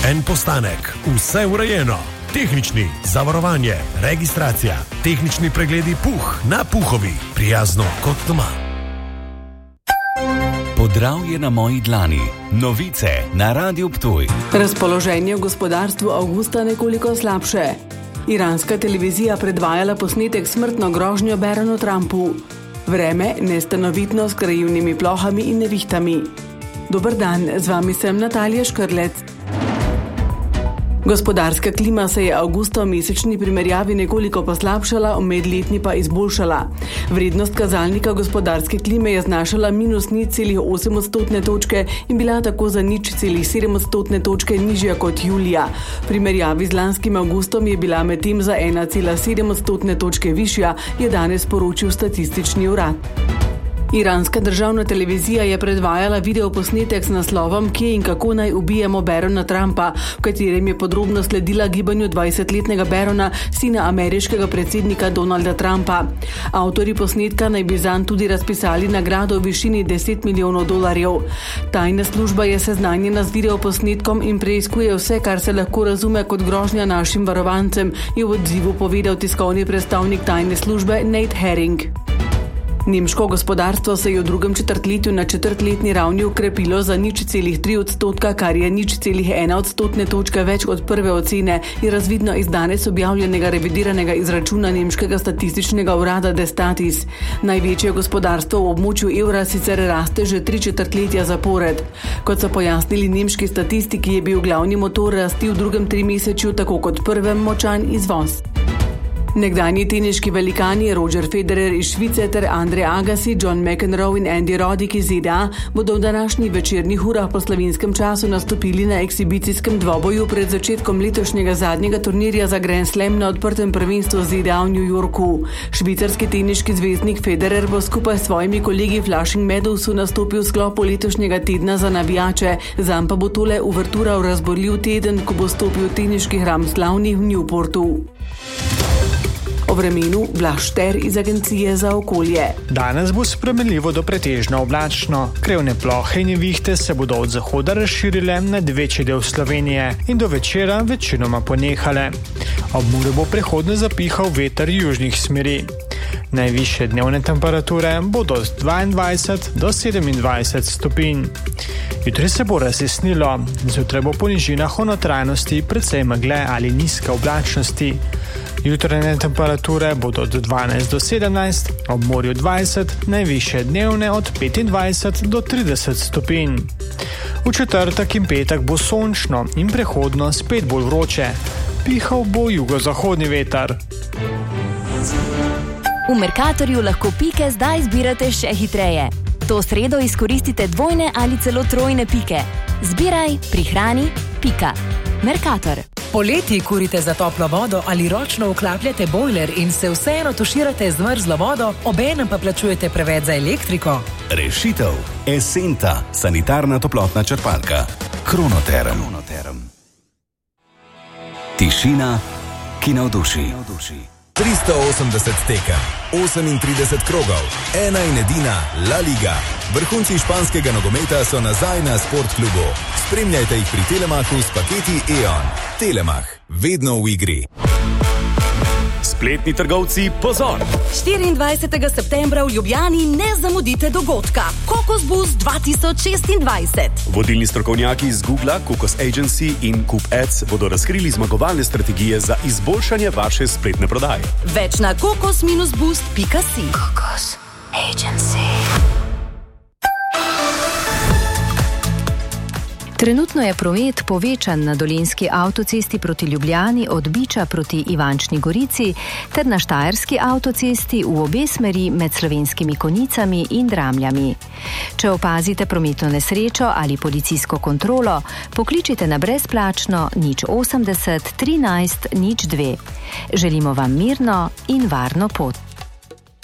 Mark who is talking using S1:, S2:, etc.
S1: En postanek, vse urejeno. Tehnični, zavarovanje, registracija, tehnični pregledi Puh na Puhovi. Prijazno kot doma.
S2: Podravje na moji dlani. Novice na Radiu Ptuj.
S3: Razpoloženje v gospodarstvu avgusta nekoliko slabše. Iranska televizija predvajala posnetek smrtno grožnjo Baronu Trumpu. Vreme nestanovitno s krajivnimi plohami in nevihtami. Dober dan, z vami sem Natalija Škrlec. Gospodarska klima se je avgusta v mesečni primerjavi nekoliko poslabšala, v medletni pa izboljšala. Vrednost kazalnika gospodarske klime je znašala -0,8 odstotne točke in bila tako za 0,7 odstotne točke nižja kot julija. V primerjavi z lanskim avgustom je bila medtem za 1,7 odstotne točke višja, je danes poročil statistični urad. Iranska državna televizija je predvajala videoposnetek z naslovom Kje in kako naj ubijemo Barona Trumpa, v katerem je podrobno sledila gibanju 20-letnega Barona, sina ameriškega predsednika Donalda Trumpa. Avtorji posnetka naj bi zanj tudi razpisali nagrado v višini $10 milijonov. Tajna služba je seznanjena z videoposnetkom in preiskuje vse, kar se lahko razume kot grožnja našim varovancem, je v odzivu povedal tiskovni predstavnik tajne službe Nate Herring. Nemško gospodarstvo se je v drugem četrtletju na četrtletni ravni ukrepilo za 0,3 odstotka, kar je 0,1 odstotne točke več od prve ocene, je razvidno iz danes objavljenega revidiranega izračuna nemškega statističnega urada Destatis. Največje gospodarstvo v območju evra sicer raste že 3 četrtletja zapored. Kot so pojasnili nemški statistiki, je bil glavni motor rasti v drugem trimesečju tako kot prvem močan izvoz. Nekdanji teniški velikani Roger Federer iz Švice ter Andre Agassi, John McEnroe in Andy Roddick iz ZDA bodo v današnjih večernih urah po slovenskem času nastopili na ekshibicijskem dvoboju pred začetkom letošnjega zadnjega turnirja za Grand Slam na odprtem prvenstvu ZDA v New Yorku. Švicarski teniški zvezdnik Federer bo skupaj s svojimi kolegi v Flushing Meadowsu nastopil v sklopu letošnjega tedna za navijače, zanj pa bo tole uvertura v razborljiv teden, ko bo stopil v teniški hram slavnih v Newportu. O vremenu Blaž Šter iz Agencije za okolje.
S4: Danes bo spremenljivo do pretežno oblačno. Krevne plohe in nevihte se bodo od zahoda razširile nad večji del Slovenije in do večera večinoma ponehale. Ob Muri bo prehodno zapihal veter južnih smeri. Najvišje dnevne temperature bodo od 22 do 27 stopinj. Jutri se bo razjasnilo, zjutraj bo po nižinah v notranjosti precej megle ali nizke oblačnosti. Jutranje temperature bodo od 12 do 17, ob morju 20, najvišje dnevne od 25 do 30 stopinj. V četrtek in petek bo sončno in prehodno spet bolj vroče. Pihal bo jugozahodni veter.
S5: V Mercatorju lahko pike zdaj zbirate še hitreje. To sredo izkoristite dvojne ali celo trojne pike. Zbiraj, prihrani, pika. Mercator.
S6: Poleti kurite za toplo vodo ali ročno vklapljate bojler in se vseeno tuširate z mrzlo vodo, obenem pa plačujete preveč za elektriko?
S2: Rešitev. Esenta, sanitarna toplotna črpalka. Kronoterm. Tišina, ki navduši.
S7: 380 tekem, 38 krogov, ena in edina La Liga. Vrhunci španskega nogometa so nazaj na Sportklubu. Spremljajte jih pri Telemachu s paketi E.ON. Telemach, vedno v igri.
S1: Spletni trgovci, pozor!
S8: 24. septembra v Ljubljani ne zamudite dogodka. Kokos Boost 2026.
S1: Vodilni strokovnjaki iz Google, Kokos Agency in Coop Ads bodo razkrili zmagovalne strategije za izboljšanje vaše spletne prodaje.
S8: Več na kokos-boost.si.
S5: Kokos Agency. Trenutno je promet povečan na dolenjski avtocesti proti Ljubljani od Biča proti Ivančni Gorici ter na štajerski avtocesti v obe smeri med Slovenskimi Konjicami in Dramljami. Če opazite prometno nesrečo ali policijsko kontrolo, pokličite na brezplačno 080 13 02. Želimo vam mirno in varno pot.